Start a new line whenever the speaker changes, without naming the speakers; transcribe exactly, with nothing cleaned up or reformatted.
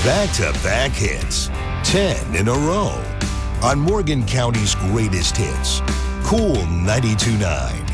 Back-to-back hits. ten in a row. On Morgan County's greatest hits. Cool ninety-two point nine.